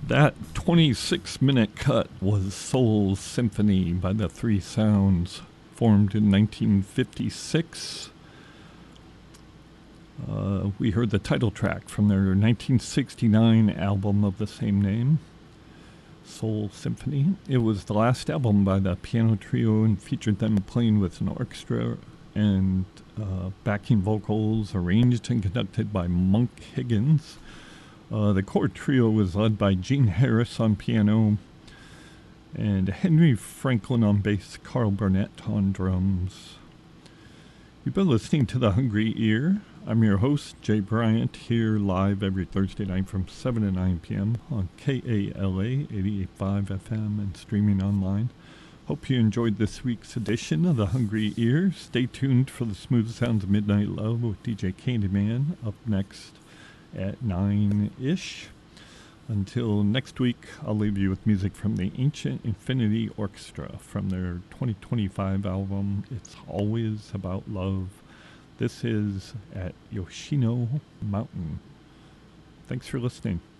That 26-minute cut was Soul Symphony by the Three Sounds, formed in 1956. We heard the title track from their 1969 album of the same name, Soul Symphony. It was the last album by the piano trio and featured them playing with an orchestra and backing vocals arranged and conducted by Monk Higgins. The core trio was led by Gene Harris on piano and Henry Franklin on bass, Carl Burnett on drums. You've been listening to The Hungry Ear. I'm your host, Jay Bryant, here live every Thursday night from 7 to 9 p.m. on KALA 88.5 FM and streaming online. Hope you enjoyed this week's edition of The Hungry Ear. Stay tuned for the smooth sounds of Midnight Love with DJ Candyman up next at 9-ish. Until next week, I'll leave you with music from the Ancient Infinity Orchestra from their 2025 album, It's Always About Love. This is at Yoshino Mountain. Thanks for listening.